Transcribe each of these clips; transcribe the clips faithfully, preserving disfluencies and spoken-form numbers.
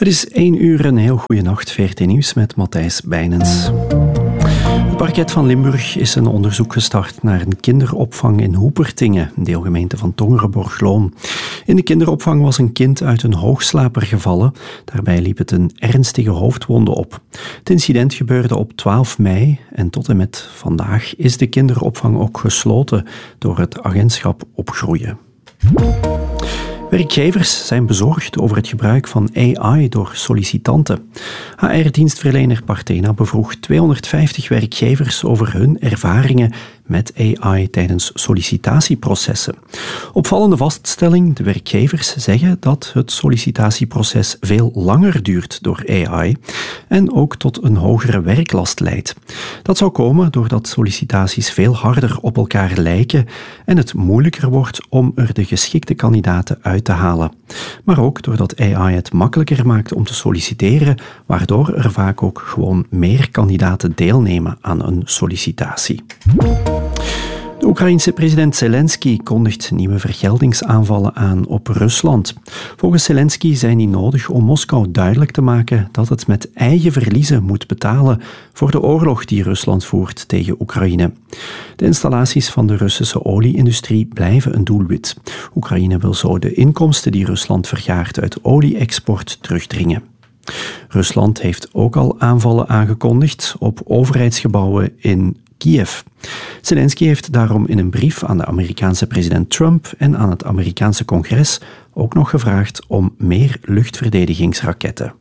Het is één uur, een heel goede nacht. V R T Nieuws met Matthijs Bijnens. Het parket van Limburg is een onderzoek gestart naar een kinderopvang in Hoepertingen, een deelgemeente van Tongeren-Borgloon. In de kinderopvang was een kind uit een hoogslaper gevallen. Daarbij liep het een ernstige hoofdwonde op. Het incident gebeurde op twaalf mei en tot en met vandaag is de kinderopvang ook gesloten door het agentschap Opgroeien. Werkgevers zijn bezorgd over het gebruik van A I door sollicitanten. H R-dienstverlener Partena bevroeg tweehonderdvijftig werkgevers over hun ervaringen met A I tijdens sollicitatieprocessen. Opvallende vaststelling, de werkgevers zeggen dat het sollicitatieproces veel langer duurt door A I en ook tot een hogere werklast leidt. Dat zou komen doordat sollicitaties veel harder op elkaar lijken en het moeilijker wordt om er de geschikte kandidaten uit te halen. Maar ook doordat A I het makkelijker maakt om te solliciteren, waardoor er vaak ook gewoon meer kandidaten deelnemen aan een sollicitatie. De Oekraïense president Zelensky kondigt nieuwe vergeldingsaanvallen aan op Rusland. Volgens Zelensky zijn die nodig om Moskou duidelijk te maken dat het met eigen verliezen moet betalen voor de oorlog die Rusland voert tegen Oekraïne. De installaties van de Russische olie-industrie blijven een doelwit. Oekraïne wil zo de inkomsten die Rusland vergaart uit olie-export terugdringen. Rusland heeft ook al aanvallen aangekondigd op overheidsgebouwen in Kiev. Zelensky heeft daarom in een brief aan de Amerikaanse president Trump en aan het Amerikaanse congres ook nog gevraagd om meer luchtverdedigingsraketten.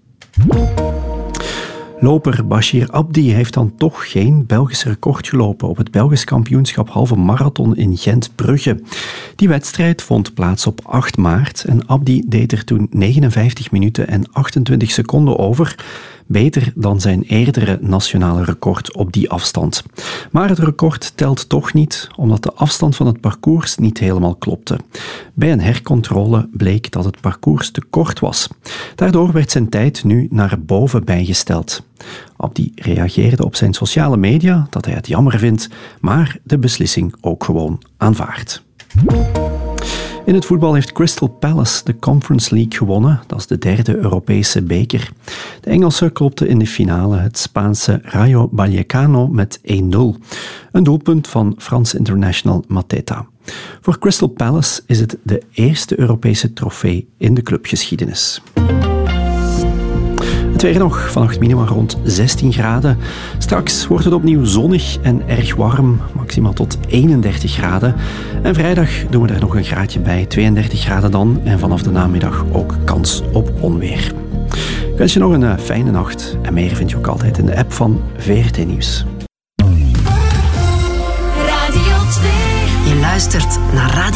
Loper Bashir Abdi heeft dan toch geen Belgisch record gelopen op het Belgisch kampioenschap halve marathon in Gent-Brugge. Die wedstrijd vond plaats op acht maart en Abdi deed er toen negenenvijftig minuten en achtentwintig seconden over, beter dan zijn eerdere nationale record op die afstand. Maar het record telt toch niet, omdat de afstand van het parcours niet helemaal klopte. Bij een hercontrole bleek dat het parcours te kort was. Daardoor werd zijn tijd nu naar boven bijgesteld. Abdi reageerde op zijn sociale media dat hij het jammer vindt, maar de beslissing ook gewoon aanvaardt. In het voetbal heeft Crystal Palace de Conference League gewonnen. Dat is de derde Europese beker. De Engelsen klopten in de finale het Spaanse Rayo Vallecano met één nul. Een doelpunt van Frans international Mateta. Voor Crystal Palace is het de eerste Europese trofee in de clubgeschiedenis. Het weer nog, vannacht minima rond zestien graden. Straks wordt het opnieuw zonnig en erg warm, maximaal tot eenendertig graden. En vrijdag doen we er nog een graadje bij, tweeëndertig graden dan. En vanaf de namiddag ook kans op onweer. Ik wens je nog een uh, fijne nacht. En meer vind je ook altijd in de app van V R T Nieuws. Radio twee. Je luistert naar Radio